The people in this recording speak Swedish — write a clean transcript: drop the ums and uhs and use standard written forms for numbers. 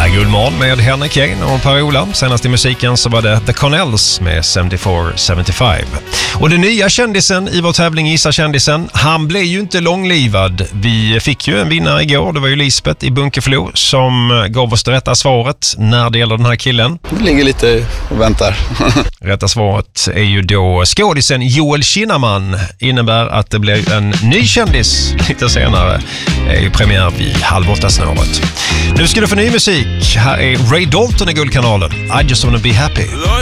Guldmorgon med Henrik Jane och Per-Ola. Senast i musiken så var det The Cornells med 74-75. Och den nya kändisen i vår tävling Gissa kändisen, han blev ju inte långlivad. Vi fick ju en vinnare igår, det var ju Lisbeth i Bunkeflo som gav oss det rätta svaret när det gäller den här killen. Det ligger lite och väntar. Rätta svaret är ju då skådisen Joel Kinnaman. Innebär att det blir en ny kändis lite senare. Det är ju premiär vid 7:30 snåret. Nu ska du få ny musik. Här är Ray Dalton i Guldkanalen. I just wanna be happy.